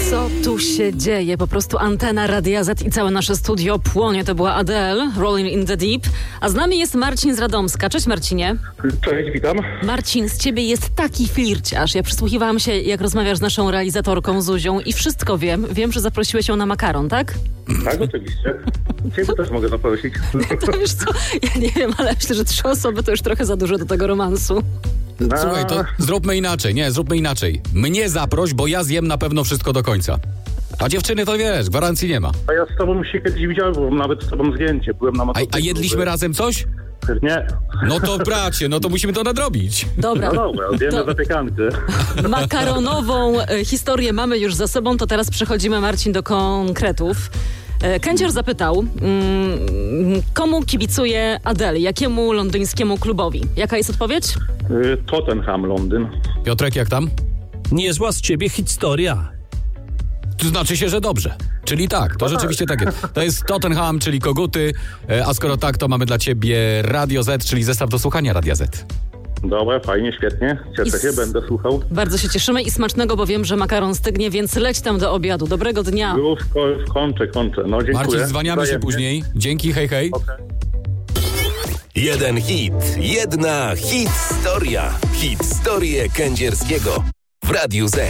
Co tu się dzieje? Po prostu antena Radia Z i całe nasze studio płonie. To była Adele, Rolling in the Deep. A z nami jest Marcin z Radomska. Cześć Marcinie. Cześć, witam. Marcin, z ciebie jest taki flirciarz. Ja przysłuchiwałam się, jak rozmawiasz z naszą realizatorką Zuzią i wszystko wiem. Wiem, że zaprosiłeś ją na makaron, tak? Tak, oczywiście. Ciebie też mogę zaprosić. To wiesz co, ja nie wiem, ale myślę, że 3 osoby to już trochę za dużo do tego romansu. Słuchaj, to zróbmy inaczej. Mnie zaproś, bo ja zjem na pewno wszystko do końca. A dziewczyny to wiesz, gwarancji nie ma. A ja z tobą się kiedyś widziałem, byłem nawet z tobą zdjęcie. Byłem na motocyklu. A jedliśmy razem coś? Nie. No to bracie, no to musimy to nadrobić. Dobra. No dobra, zjemy zapiekankę. Makaronową historię mamy już za sobą, to teraz przechodzimy, Marcin, do konkretów. Kędzior zapytał, komu kibicuje Adele, jakiemu londyńskiemu klubowi? Jaka jest odpowiedź? Tottenham, Londyn. Piotrek, jak tam? Niezła z ciebie historia. To znaczy się, że dobrze. Czyli tak, to rzeczywiście tak jest. To jest Tottenham, czyli koguty, a skoro tak, to mamy dla ciebie Radio Z, czyli zestaw do słuchania Radia Z. Dobra, fajnie, świetnie. Cieszę się, będę słuchał. Bardzo się cieszymy i smacznego, bo wiem, że makaron stygnie, więc leć tam do obiadu. Dobrego dnia. Już kończę. No, dziękuję. Marcin, zwaniamy się Wzajemnie. później. Dzięki, hej, hej. Okay. Jeden hit, jedna historia. Historię Kędzierskiego w Radiu Z.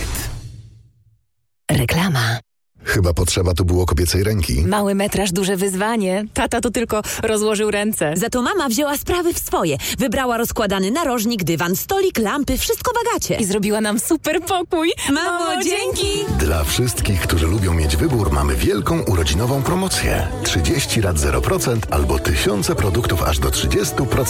Reklama. Chyba potrzeba tu było kobiecej ręki. Mały metraż, duże wyzwanie. Tata to tylko rozłożył ręce. Za to mama wzięła sprawy w swoje. Wybrała rozkładany narożnik, dywan, stolik, lampy, wszystko w Agacie. I zrobiła nam super pokój. Mamo, dzięki! Dla wszystkich, którzy lubią mieć wybór, mamy wielką urodzinową promocję. 30 rat 0% albo tysiące produktów aż do 30%